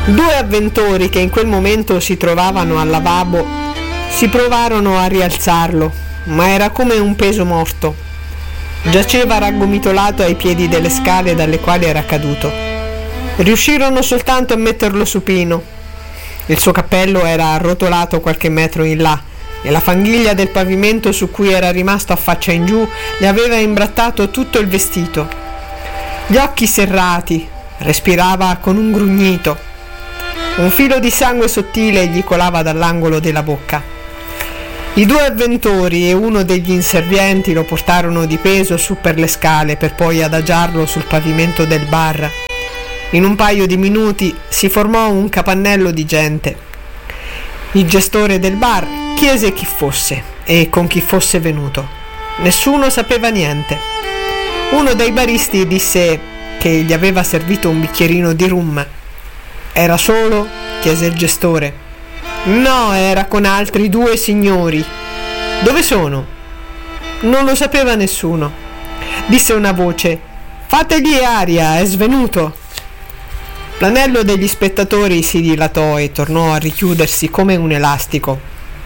Due avventori che in quel momento si trovavano al lavabo si provarono a rialzarlo, ma era come un peso morto. Giaceva raggomitolato ai piedi delle scale dalle quali era caduto. Riuscirono soltanto a metterlo supino. Il suo cappello era arrotolato qualche metro in là e la fanghiglia del pavimento su cui era rimasto a faccia in giù le aveva imbrattato tutto il vestito. Gli occhi serrati, respirava con un grugnito. Un filo di sangue sottile gli colava dall'angolo della bocca. I due avventori e uno degli inservienti lo portarono di peso su per le scale per poi adagiarlo sul pavimento del bar. In un paio di minuti si formò un capannello di gente. Il gestore del bar chiese chi fosse e con chi fosse venuto. Nessuno sapeva niente. Uno dei baristi disse che gli aveva servito un bicchierino di rum. Era solo? Chiese il gestore. No, era con altri due signori. Dove sono? Non lo sapeva nessuno. Disse una voce: fategli aria, è svenuto. L'anello degli spettatori si dilatò e tornò a richiudersi come un elastico.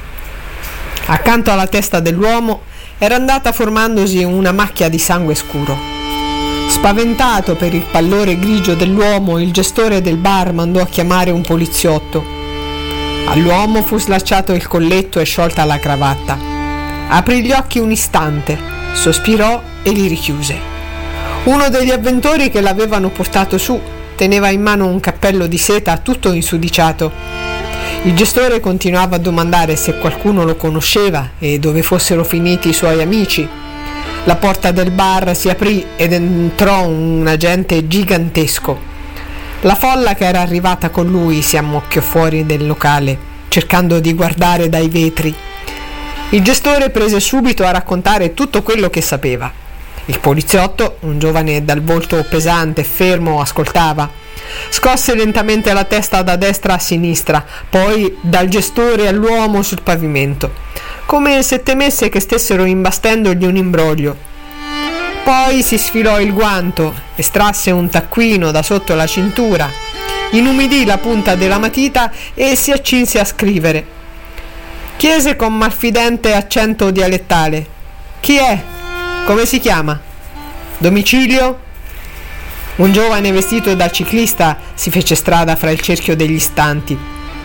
Accanto alla testa dell'uomo era andata formandosi una macchia di sangue scuro. Spaventato per il pallore grigio dell'uomo, il gestore del bar mandò a chiamare un poliziotto. All'uomo fu slacciato il colletto e sciolta la cravatta. Aprì gli occhi un istante, sospirò e li richiuse. Uno degli avventori che l'avevano portato su teneva in mano un cappello di seta tutto insudiciato. Il gestore continuava a domandare se qualcuno lo conosceva e dove fossero finiti i suoi amici. La porta del bar si aprì ed entrò un agente gigantesco. La folla che era arrivata con lui si ammocchiò fuori del locale, cercando di guardare dai vetri. Il gestore prese subito a raccontare tutto quello che sapeva. Il poliziotto, un giovane dal volto pesante e fermo, ascoltava. Scosse lentamente la testa da destra a sinistra, poi dal gestore all'uomo sul pavimento, come se temesse che stessero imbastendogli un imbroglio. Poi si sfilò il guanto, estrasse un taccuino da sotto la cintura, inumidì la punta della matita e si accinse a scrivere. Chiese con malfidente accento dialettale: chi è? Come si chiama? Domicilio? Un giovane vestito da ciclista si fece strada fra il cerchio degli stanti.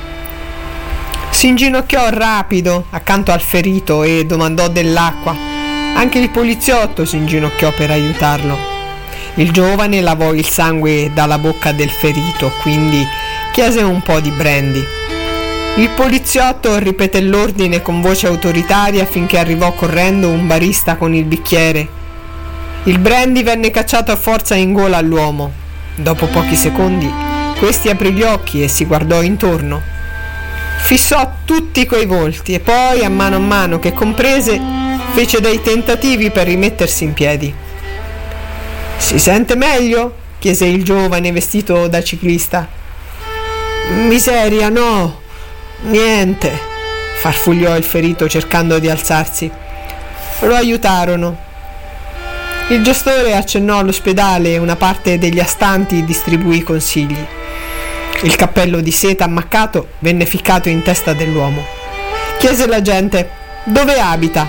Si inginocchiò rapido accanto al ferito e domandò dell'acqua. Anche il poliziotto si inginocchiò per aiutarlo. Il giovane lavò il sangue dalla bocca del ferito, quindi chiese un po' di brandy. Il poliziotto ripeté l'ordine con voce autoritaria finché arrivò correndo un barista con il bicchiere. Il brandy venne cacciato a forza in gola all'uomo. Dopo pochi secondi, questi aprì gli occhi e si guardò intorno. Fissò tutti quei volti e poi, a mano che comprese, fece dei tentativi per rimettersi in piedi. Si sente meglio? Chiese il giovane vestito da ciclista. Miseria, no, niente, farfugliò il ferito cercando di alzarsi. Lo aiutarono. Il gestore accennò all'ospedale e una parte degli astanti distribuì consigli. Il cappello di seta ammaccato venne ficcato in testa dell'uomo. Chiese la gente: dove abita?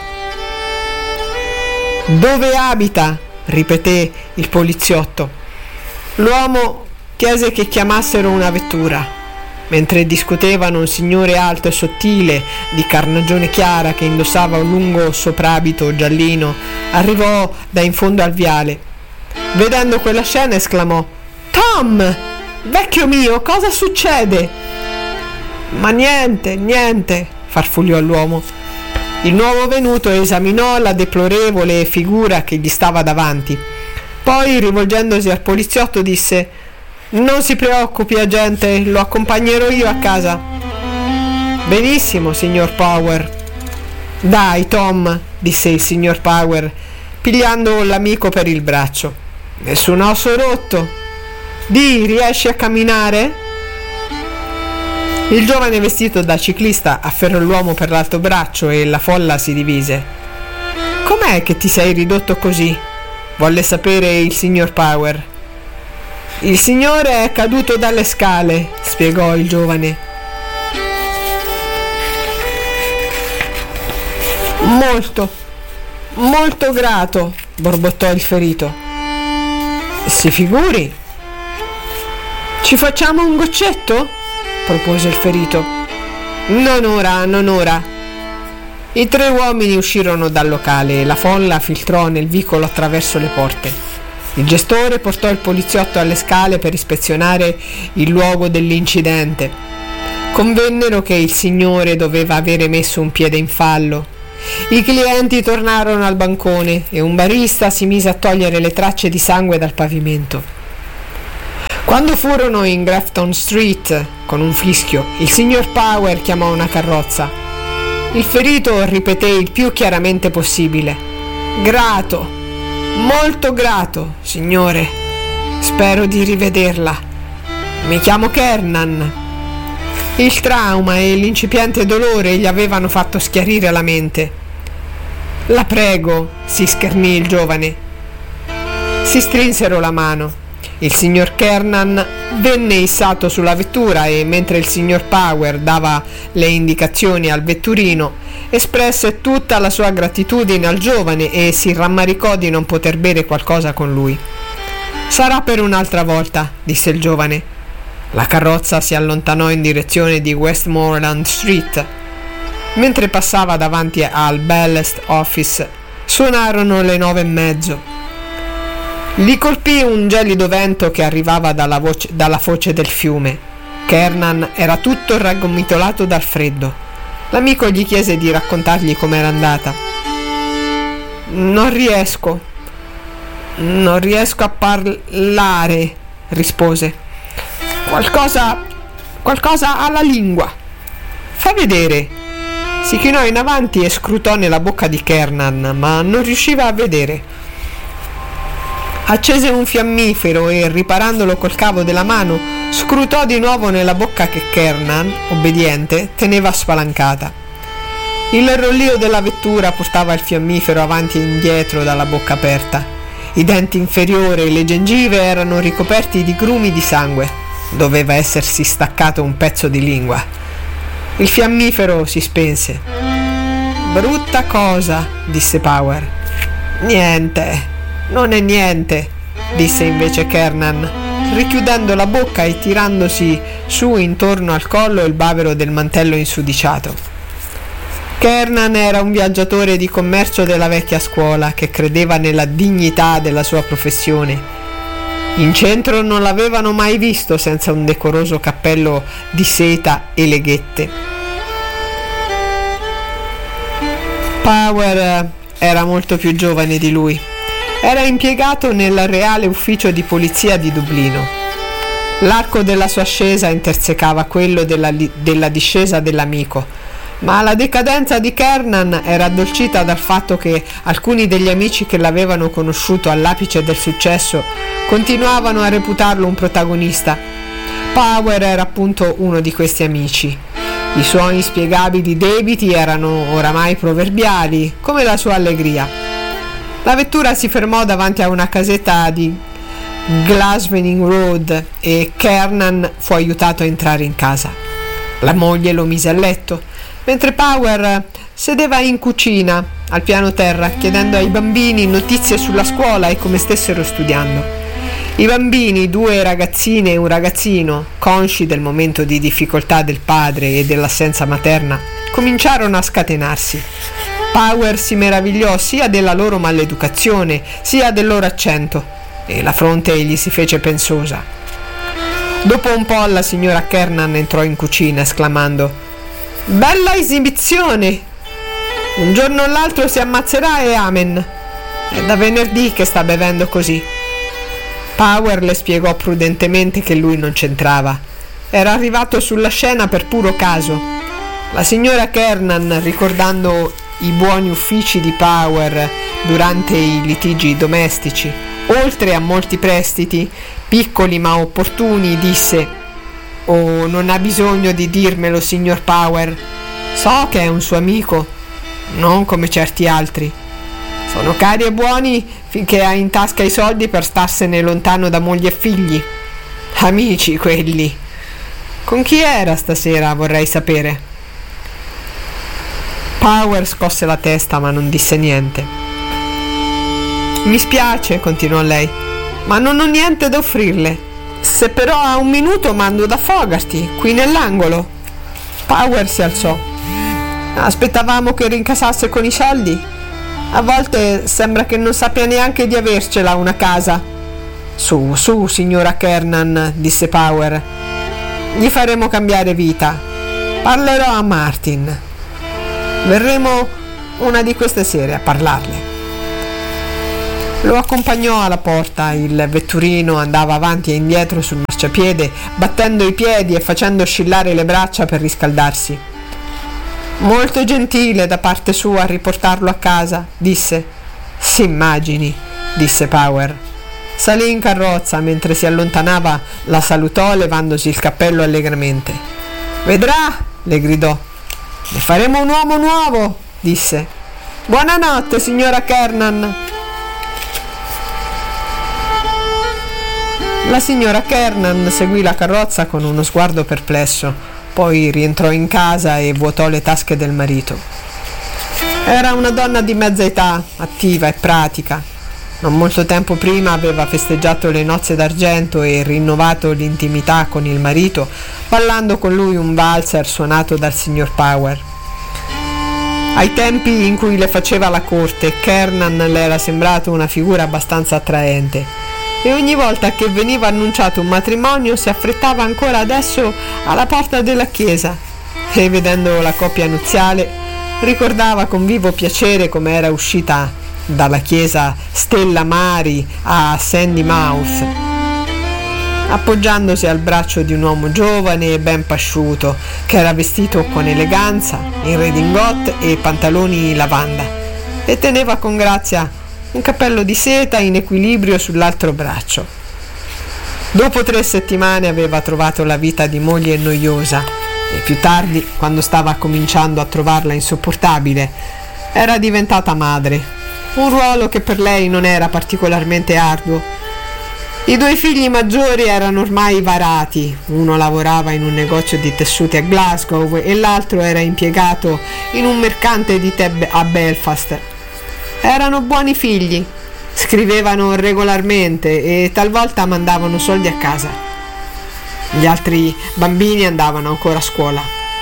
Dove abita? Ripeté il poliziotto. L'uomo chiese che chiamassero una vettura. Mentre discutevano, un signore alto e sottile, di carnagione chiara, che indossava un lungo soprabito giallino, arrivò da in fondo al viale. Vedendo quella scena esclamò: Tom! Vecchio mio, cosa succede? Ma niente, farfugliò l'uomo. Il nuovo venuto esaminò la deplorevole figura che gli stava davanti. Poi, rivolgendosi al poliziotto, disse: non si preoccupi, agente, lo accompagnerò io a casa. Benissimo, signor Power. Dai, Tom, disse il signor Power, pigliando l'amico per il braccio. Nessun osso rotto. Di, riesci a camminare? Il giovane vestito da ciclista afferrò l'uomo per l'alto braccio e la folla si divise. Com'è che ti sei ridotto così? Volle sapere il signor Power. Il signore è caduto dalle scale, spiegò il giovane. Molto grato, borbottò il ferito. Si figuri. Ci facciamo un goccetto? Propose il ferito. Non ora. I 3 uomini uscirono dal locale e la folla filtrò nel vicolo attraverso le porte. Il gestore portò il poliziotto alle scale per ispezionare il luogo dell'incidente. Convennero che il signore doveva avere messo un piede in fallo. I clienti tornarono al bancone e un barista si mise a togliere le tracce di sangue dal pavimento. Quando furono in Grafton Street, con un fischio, il signor Power chiamò una carrozza. Il ferito ripeté il più chiaramente possibile: Grato, molto grato, signore. Spero di rivederla. Mi chiamo Kernan. Il trauma e l'incipiente dolore gli avevano fatto schiarire la mente. La prego, si schernì il giovane. Si strinsero la mano. Il signor Kernan venne issato sulla vettura e, mentre il signor Power dava le indicazioni al vetturino, espresse tutta la sua gratitudine al giovane e si rammaricò di non poter bere qualcosa con lui. Sarà per un'altra volta, disse il giovane. La carrozza si allontanò in direzione di Westmoreland Street. Mentre passava davanti al Ballast Office, suonarono le 9:30. Li colpì un gelido vento che arrivava dalla foce del fiume. Kernan era tutto raggomitolato dal freddo. L'amico gli chiese di raccontargli com'era andata. Non riesco a parlare, rispose. Qualcosa alla lingua. Fa vedere. Si chinò in avanti e scrutò nella bocca di Kernan, ma non riusciva a vedere. Accese un fiammifero e, riparandolo col cavo della mano, scrutò di nuovo nella bocca che Kernan, obbediente, teneva spalancata. Il rollio della vettura portava il fiammifero avanti e indietro dalla bocca aperta. I denti inferiori e le gengive erano ricoperti di grumi di sangue. Doveva essersi staccato un pezzo di lingua. Il fiammifero si spense. Brutta cosa, disse Power. Niente. Non è niente, disse invece Kernan, richiudendo la bocca e tirandosi su intorno al collo il bavero del mantello insudiciato. Kernan era un viaggiatore di commercio della vecchia scuola che credeva nella dignità della sua professione. In centro non l'avevano mai visto senza un decoroso cappello di seta e leghette. Power era molto più giovane di lui. Era impiegato nel Reale Ufficio di Polizia di Dublino. L'arco della sua ascesa intersecava quello della discesa dell'amico, ma la decadenza di Kernan era addolcita dal fatto che alcuni degli amici che l'avevano conosciuto all'apice del successo continuavano a reputarlo un protagonista. Power era appunto uno di questi amici. I suoi inspiegabili debiti erano oramai proverbiali, come la sua allegria. La vettura si fermò davanti a una casetta di Glasvening Road e Kernan fu aiutato a entrare in casa. La moglie lo mise a letto, mentre Power sedeva in cucina, al piano terra, chiedendo ai bambini notizie sulla scuola e come stessero studiando. I bambini, 2 ragazzine e un ragazzino, consci del momento di difficoltà del padre e dell'assenza materna, cominciarono a scatenarsi. Power si meravigliò sia della loro maleducazione sia del loro accento e la fronte gli si fece pensosa. Dopo un po' la signora Kernan entrò in cucina esclamando: «Bella esibizione! Un giorno o l'altro si ammazzerà e amen! È da venerdì che sta bevendo così». Power le spiegò prudentemente che lui non c'entrava. Era arrivato sulla scena per puro caso. La signora Kernan, ricordando i buoni uffici di Power durante i litigi domestici, oltre a molti prestiti, piccoli ma opportuni, disse: «Oh, non ha bisogno di dirmelo, signor Power. So che è un suo amico, non come certi altri. Sono cari e buoni finché ha in tasca i soldi per starsene lontano da moglie e figli. Amici quelli. Con chi era stasera, vorrei sapere. Power scosse la testa ma non disse niente. Mi spiace, continuò lei, ma non ho niente da offrirle. Se però ha un minuto mando da Fogarty, qui nell'angolo. Power si alzò. Aspettavamo che rincasasse con i soldi? A volte sembra che non sappia neanche di avercela una casa. Su, signora Kernan, disse Power. Gli faremo cambiare vita. Parlerò a Martin. Verremo una di queste sere a parlarle. Lo accompagnò alla porta, il vetturino andava avanti e indietro sul marciapiede, battendo i piedi e facendo oscillare le braccia per riscaldarsi. Molto gentile da parte sua riportarlo a casa, disse. Si immagini, disse Power. Salì in carrozza, mentre si allontanava la salutò levandosi il cappello allegramente. Vedrà, le gridò. Ne faremo un uomo nuovo, disse. Buonanotte, signora Kernan. La signora Kernan seguì la carrozza con uno sguardo perplesso, poi rientrò in casa e vuotò le tasche del marito. Era una donna di mezza età, attiva e pratica. Non molto tempo prima aveva festeggiato le nozze d'argento e rinnovato l'intimità con il marito, ballando con lui un valzer suonato dal signor Power. Ai tempi in cui le faceva la corte, Kernan le era sembrato una figura abbastanza attraente. E ogni volta che veniva annunciato un matrimonio si affrettava ancora adesso alla porta della chiesa e, vedendo la coppia nuziale, ricordava con vivo piacere come era uscita dalla chiesa Stella Mari a Sandy Mouth, appoggiandosi al braccio di un uomo giovane e ben pasciuto che era vestito con eleganza in redingote e pantaloni lavanda e teneva con grazia un cappello di seta in equilibrio sull'altro braccio. Dopo 3 settimane aveva trovato la vita di moglie noiosa e più tardi, quando stava cominciando a trovarla insopportabile, era diventata madre, un ruolo che per lei non era particolarmente arduo. I 2 figli maggiori erano ormai varati, uno lavorava in un negozio di tessuti a Glasgow e l'altro era impiegato in un mercante di tè a Belfast. Erano buoni figli, scrivevano regolarmente e talvolta mandavano soldi a casa. Gli altri bambini andavano ancora a scuola.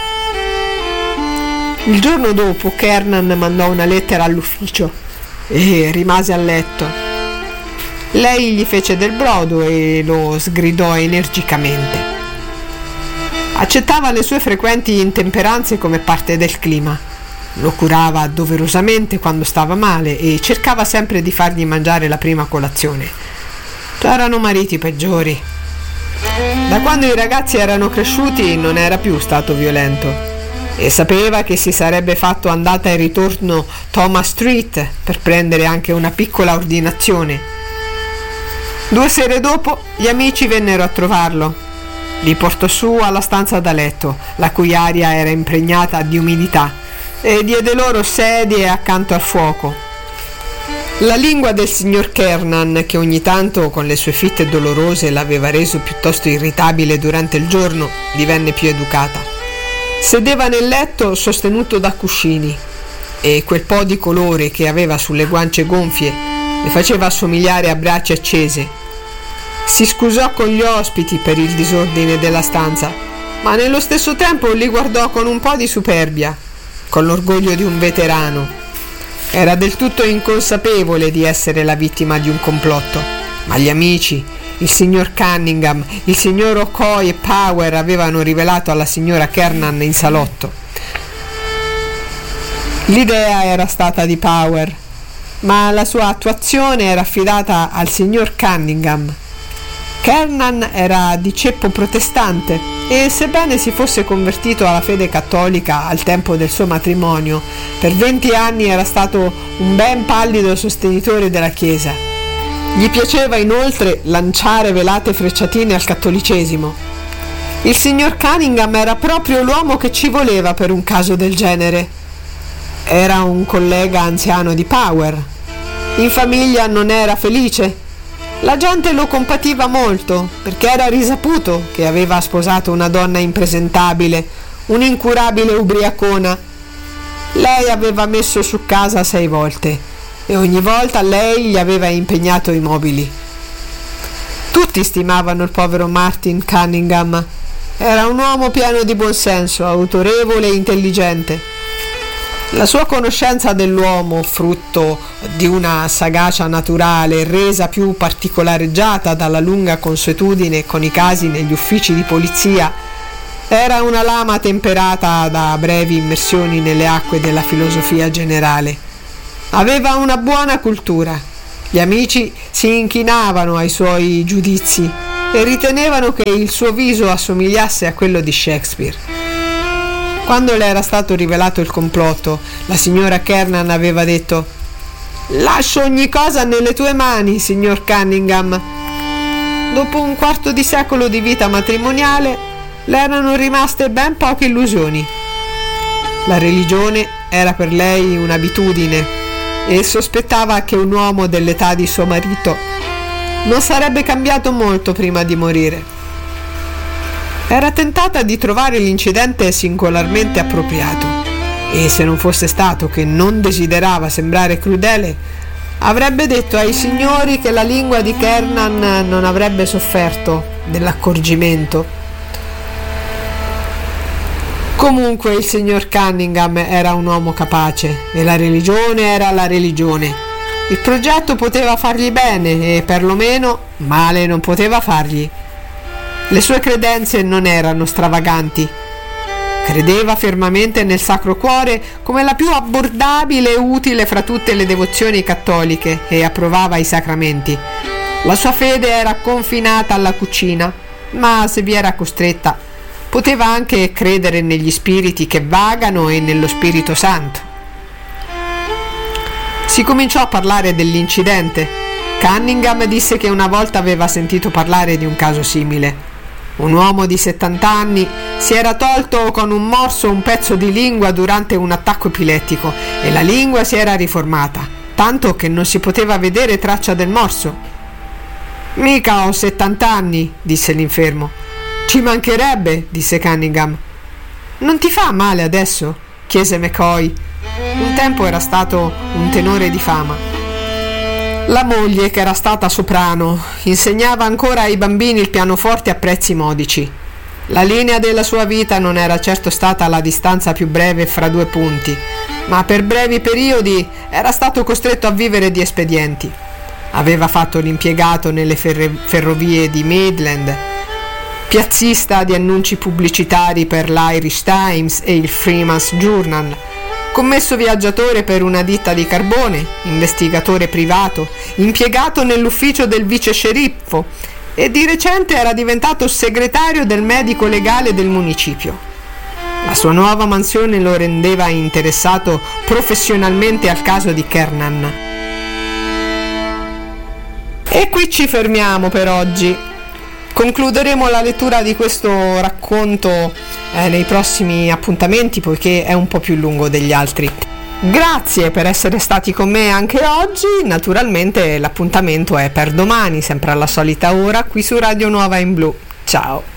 Il giorno dopo Kernan mandò una lettera all'ufficio e rimase a letto. Lei gli fece del brodo e lo sgridò energicamente. Accettava le sue frequenti intemperanze come parte del clima. Lo curava doverosamente quando stava male e cercava sempre di fargli mangiare la prima colazione. C'erano mariti peggiori. Da quando i ragazzi erano cresciuti non era più stato violento e sapeva che si sarebbe fatto andata e ritorno Thomas Street per prendere anche una piccola ordinazione. 2 sere dopo gli amici vennero a trovarlo. Li portò su alla stanza da letto, la cui aria era impregnata di umidità, e diede loro sedie accanto al fuoco. La lingua del signor Kernan, che ogni tanto con le sue fitte dolorose l'aveva reso piuttosto irritabile durante il giorno, divenne più educata. Sedeva nel letto sostenuto da cuscini e quel po' di colore che aveva sulle guance gonfie le faceva assomigliare a braccia accese. Si scusò con gli ospiti per il disordine della stanza, ma nello stesso tempo li guardò con un po' di superbia, con l'orgoglio di un veterano. Era del tutto inconsapevole di essere la vittima di un complotto, ma gli amici, il signor Cunningham, il signor O'Coy e Power avevano rivelato alla signora Kernan in salotto. L'idea era stata di Power, ma la sua attuazione era affidata al signor Cunningham. Kernan era di ceppo protestante e, sebbene si fosse convertito alla fede cattolica al tempo del suo matrimonio, per 20 anni era stato un ben pallido sostenitore della Chiesa. Gli piaceva inoltre lanciare velate frecciatine al cattolicesimo. Il signor Cunningham era proprio l'uomo che ci voleva per un caso del genere. Era un collega anziano di Power. In famiglia non era felice. La gente lo compativa molto perché era risaputo che aveva sposato una donna impresentabile, un'incurabile ubriacona. Lei aveva messo su casa 6 volte e ogni volta lei gli aveva impegnato i mobili. Tutti stimavano il povero Martin Cunningham. Era un uomo pieno di buonsenso, autorevole e intelligente. La sua conoscenza dell'uomo, frutto di una sagacia naturale resa più particolareggiata dalla lunga consuetudine con i casi negli uffici di polizia, era una lama temperata da brevi immersioni nelle acque della filosofia generale. Aveva una buona cultura. Gli amici si inchinavano ai suoi giudizi e ritenevano che il suo viso assomigliasse a quello di Shakespeare. Quando le era stato rivelato il complotto, la signora Kernan aveva detto: «Lascio ogni cosa nelle tue mani, signor Cunningham». Dopo un quarto di secolo di vita matrimoniale, le erano rimaste ben poche illusioni. La religione era per lei un'abitudine e sospettava che un uomo dell'età di suo marito non sarebbe cambiato molto prima di morire. Era tentata di trovare l'incidente singolarmente appropriato e, se non fosse stato che non desiderava sembrare crudele, avrebbe detto ai signori che la lingua di Kernan non avrebbe sofferto dell'accorgimento. Comunque il signor Cunningham era un uomo capace e la religione era la religione. Il progetto poteva fargli bene e perlomeno male non poteva fargli. Le sue credenze non erano stravaganti. Credeva fermamente nel Sacro Cuore come la più abbordabile e utile fra tutte le devozioni cattoliche e approvava i sacramenti. La sua fede era confinata alla cucina, ma se vi era costretta, poteva anche credere negli spiriti che vagano e nello Spirito Santo. Si cominciò a parlare dell'incidente. Cunningham disse che una volta aveva sentito parlare di un caso simile. Un uomo di 70 anni si era tolto con un morso un pezzo di lingua durante un attacco epilettico e la lingua si era riformata, tanto che non si poteva vedere traccia del morso. «Mica ho 70 anni», disse l'infermo. «Ci mancherebbe», disse Cunningham. «Non ti fa male adesso?» chiese McCoy. Un tempo era stato un tenore di fama. La moglie, che era stata soprano, insegnava ancora ai bambini il pianoforte a prezzi modici. La linea della sua vita non era certo stata la distanza più breve fra 2 punti, ma per brevi periodi era stato costretto a vivere di espedienti. Aveva fatto l'impiegato nelle ferrovie di Midland, piazzista di annunci pubblicitari per l'Irish Times e il Freeman's Journal, commesso viaggiatore per una ditta di carbone, investigatore privato, impiegato nell'ufficio del vice sceriffo e di recente era diventato segretario del medico legale del municipio. La sua nuova mansione lo rendeva interessato professionalmente al caso di Kernan. E qui ci fermiamo per oggi. Concluderemo la lettura di questo racconto nei prossimi appuntamenti, poiché è un po' più lungo degli altri. Grazie per essere stati con me anche oggi. Naturalmente l'appuntamento è per domani, sempre alla solita ora, qui su Radio Nuova in Blu. Ciao!